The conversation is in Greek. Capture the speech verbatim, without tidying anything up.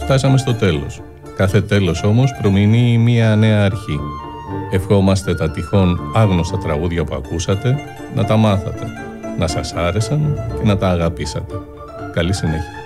φτάσαμε στο τέλος. Κάθε τέλος όμως προμηνύει μία νέα αρχή. Ευχόμαστε τα τυχόν άγνωστα τραγούδια που ακούσατε να τα μάθατε, να σας άρεσαν και να τα αγαπήσατε. Καλή συνέχεια.